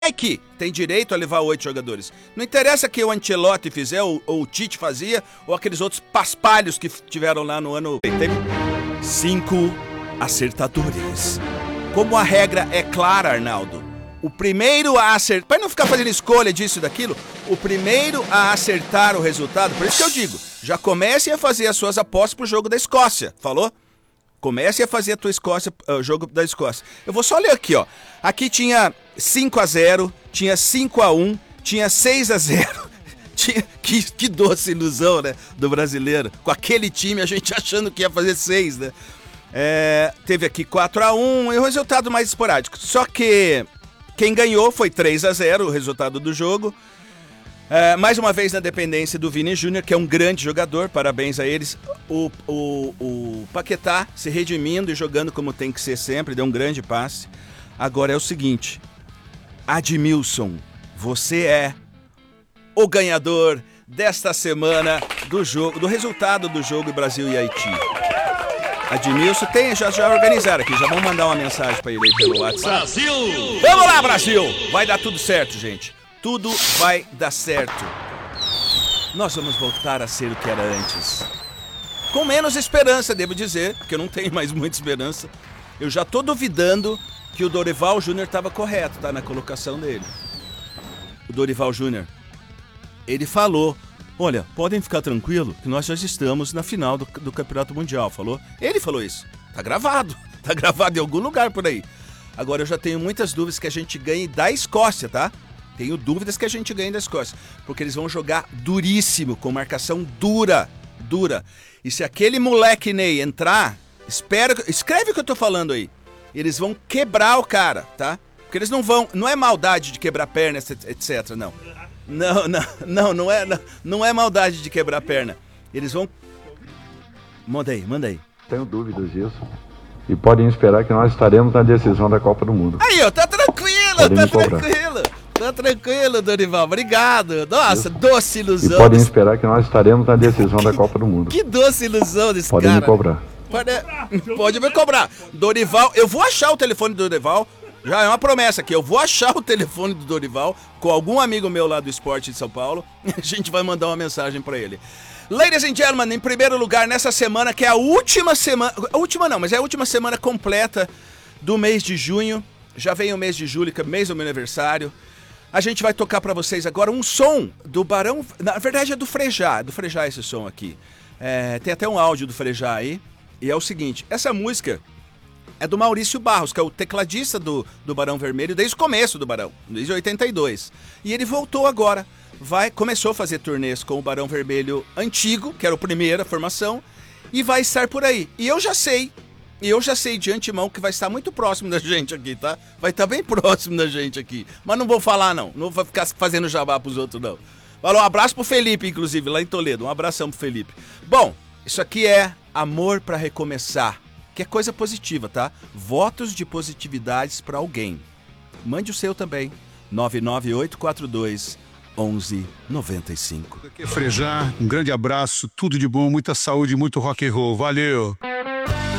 que tem direito a levar 8 jogadores. Não interessa que o Ancelotti fizer, ou o Tite fazia, ou aqueles outros paspalhos que tiveram lá no ano... Teve 5 acertadores. Como a regra é clara, Arnaldo, o primeiro a acertar... Para não ficar fazendo escolha disso e daquilo, o primeiro a acertar o resultado, por isso que eu digo, já comecem a fazer as suas apostas pro jogo da Escócia, falou? Comece a fazer o jogo da Escócia. Eu vou só ler aqui, ó. Aqui tinha 5-0, tinha 5-1, tinha 6-0. Que doce ilusão, né? Do brasileiro. Com aquele time, a gente achando que ia fazer 6, né? Teve aqui 4-1 e o resultado mais esporádico. Só que quem ganhou foi 3-0, o resultado do jogo. Mais uma vez na dependência do Vini Júnior, que é um grande jogador, parabéns a eles. O Paquetá se redimindo e jogando como tem que ser sempre, deu um grande passe. Agora é o seguinte, Admilson, você é o ganhador desta semana do resultado do jogo Brasil e Haiti. Admilson, já organizaram aqui, já vamos mandar uma mensagem para ele aí pelo WhatsApp. Brasil! Vamos lá, Brasil! Vai dar tudo certo, gente. Tudo vai dar certo. Nós vamos voltar a ser o que era antes. Com menos esperança, devo dizer, porque eu não tenho mais muita esperança. Eu já tô duvidando que o Dorival Júnior estava correto, tá? Na colocação dele. O Dorival Júnior, ele falou, olha, podem ficar tranquilo que nós já estamos na final do Campeonato Mundial, falou? Ele falou isso. Tá gravado em algum lugar por aí. Agora eu já tenho muitas dúvidas que a gente ganhe da Escócia, tá? Tenho dúvidas que a gente ganhe da Escócia, porque eles vão jogar duríssimo, com marcação dura. E se aquele moleque Ney entrar, escreve o que eu tô falando aí. Eles vão quebrar o cara, tá? Porque eles não vão, não é maldade de quebrar perna, etc, não. Não é maldade de quebrar a perna. Eles vão... Manda aí. Tenho dúvidas disso. E podem esperar que nós estaremos na decisão da Copa do Mundo. Aí, ó, tá tranquilo, Dorival, obrigado. Nossa, doce ilusão. E podem esperar que nós estaremos na decisão da Copa do Mundo. Que doce ilusão desse podem cara. Me cobrar. Pode me cobrar. Dorival, eu vou achar o telefone do Dorival. Já é uma promessa aqui, eu vou achar o telefone do Dorival com algum amigo meu lá do esporte de São Paulo. A gente vai mandar uma mensagem pra ele. Ladies and gentlemen, em primeiro lugar, nessa semana, que é a última semana... mas é a última semana completa do mês de junho. Já vem o mês de julho, que é mês do meu aniversário. A gente vai tocar pra vocês agora um som do Barão... Na verdade é do Frejá esse som aqui. Tem até um áudio do Frejá aí. E é o seguinte, essa música é do Maurício Barros, que é o tecladista do Barão Vermelho desde o começo do Barão, desde 82. E ele voltou agora, começou a fazer turnês com o Barão Vermelho antigo, que era a primeira formação, e vai estar por aí. E eu já sei de antemão que vai estar muito próximo da gente aqui, tá? Vai estar bem próximo da gente aqui. Mas não vou falar, não vou ficar fazendo jabá pros outros, não. Falou, um abraço pro Felipe, inclusive, lá em Toledo. Um abração pro Felipe. Bom, isso aqui é Amor pra Recomeçar, que é coisa positiva, tá? Votos de positividades pra alguém. Mande o seu também. 99842 1195. Aqui é Frejá, um grande abraço, tudo de bom, muita saúde, muito rock and roll. Valeu!